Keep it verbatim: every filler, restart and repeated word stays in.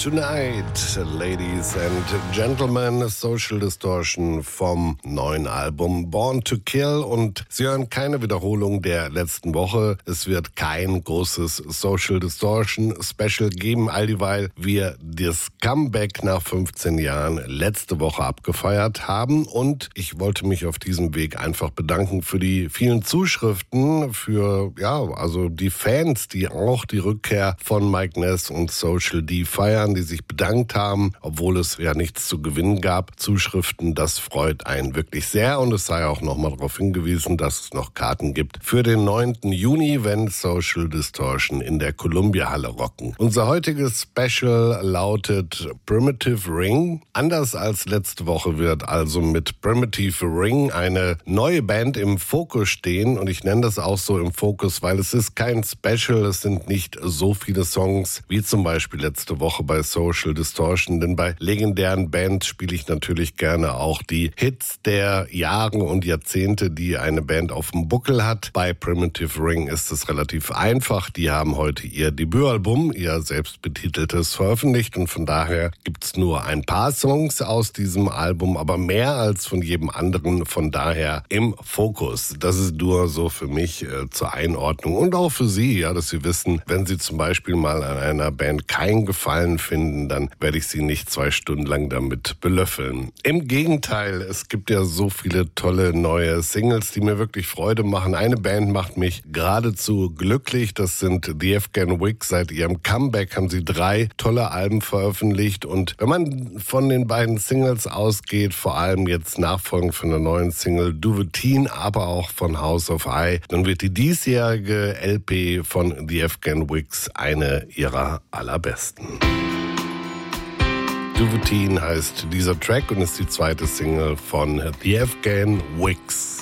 Tonight, Ladies and Gentlemen, Social Distortion vom neuen Album Born to Kill. Und Sie hören keine Wiederholung der letzten Woche. Es wird kein großes Social Distortion Special geben, all dieweil wir das Comeback nach fünfzehn Jahren letzte Woche abgefeiert haben. Und ich wollte mich auf diesem Weg einfach bedanken für die vielen Zuschriften, für ja, also die Fans, die auch die Rückkehr von Mike Ness und Social D feiern, die sich bedankt haben, obwohl es ja nichts zu gewinnen gab. Zuschriften, das freut einen wirklich sehr und es sei auch nochmal darauf hingewiesen, dass es noch Karten gibt für den neunten Juni, wenn Social Distortion in der Columbia-Halle rocken. Unser heutiges Special lautet Primitive Ring. Anders als letzte Woche wird also mit Primitive Ring eine neue Band im Fokus stehen und ich nenne das auch so im Fokus, weil es ist kein Special, es sind nicht so viele Songs wie zum Beispiel letzte Woche bei Social Distortion, denn bei legendären Bands spiele ich natürlich gerne auch die Hits der Jahre und Jahrzehnte, die eine Band auf dem Buckel hat. Bei Primitive Ring ist es relativ einfach. Die haben heute ihr Debütalbum, ihr selbstbetiteltes, veröffentlicht und von daher gibt's nur ein paar Songs aus diesem Album, aber mehr als von jedem anderen, von daher im Fokus. Das ist nur so für mich äh, zur Einordnung und auch für Sie, ja, dass Sie wissen, wenn Sie zum Beispiel mal an einer Band keinen Gefallen finden, dann werde ich Sie nicht zwei Stunden lang damit belöffeln. Im Gegenteil, es gibt ja so viele tolle neue Singles, die mir wirklich Freude machen. Eine Band macht mich geradezu glücklich, das sind The Afghan Wigs. Seit ihrem Comeback haben sie drei tolle Alben veröffentlicht und wenn man von den beiden Singles ausgeht, vor allem jetzt nachfolgend von der neuen Single Duveteen, aber auch von House of I, dann wird die diesjährige L P von The Afghan Wigs eine ihrer allerbesten. Duveteen heißt dieser Track und ist die zweite Single von The Afghan Wigs.